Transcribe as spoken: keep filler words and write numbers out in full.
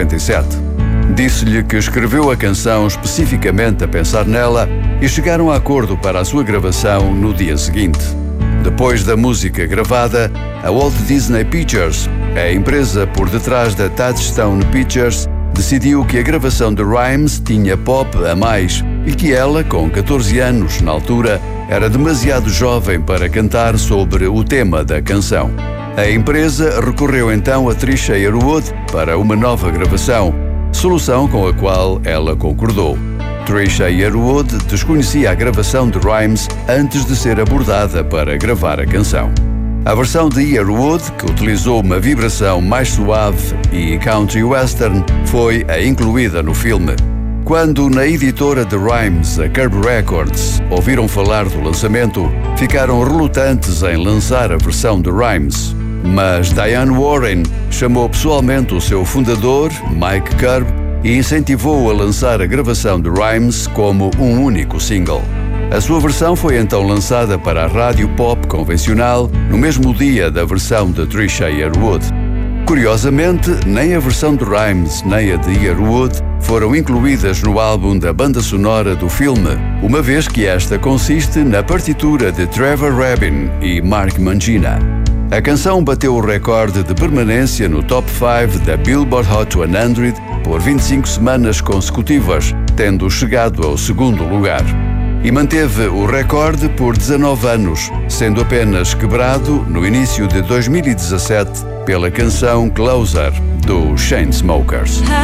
noventa e sete. Disse-lhe que escreveu a canção especificamente a pensar nela e chegaram a acordo para a sua gravação no dia seguinte. Depois da música gravada, a Walt Disney Pictures, a empresa por detrás da Touchstone Pictures, decidiu que a gravação de Rhymes tinha pop a mais e que ela, com catorze anos na altura, era demasiado jovem para cantar sobre o tema da canção. A empresa recorreu então a Trisha Yearwood para uma nova gravação, solução com a qual ela concordou. Trisha Yearwood desconhecia a gravação de Rhymes antes de ser abordada para gravar a canção. A versão de Yearwood, que utilizou uma vibração mais suave e country western, foi a incluída no filme. Quando na editora de Rhymes, a Curb Records, ouviram falar do lançamento, ficaram relutantes em lançar a versão de Rhymes. Mas Diane Warren chamou pessoalmente o seu fundador, Mike Curb, e incentivou-o a lançar a gravação de Rhymes como um único single. A sua versão foi então lançada para a rádio pop convencional no mesmo dia da versão de Trisha Yearwood. Curiosamente, nem a versão de Rhymes nem a de Yearwood foram incluídas no álbum da banda sonora do filme, uma vez que esta consiste na partitura de Trevor Rabin e Mark Mangina. A canção bateu o recorde de permanência no top cinco da Billboard Hot cem por vinte e cinco semanas consecutivas, tendo chegado ao segundo lugar. E manteve o recorde por dezanove anos, sendo apenas quebrado no início de dois mil e dezassete pela canção Closer, dos Chainsmokers.